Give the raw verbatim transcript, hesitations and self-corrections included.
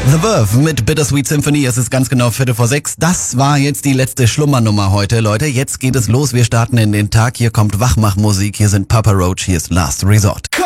The Verve mit Bittersweet Symphony. Es ist ganz genau Viertel vor sechs. Das war jetzt die letzte Schlummernummer heute, Leute. Jetzt geht es los. Wir starten in den Tag. Hier kommt Wachmachmusik. Hier sind Papa Roach. Hier ist Last Resort.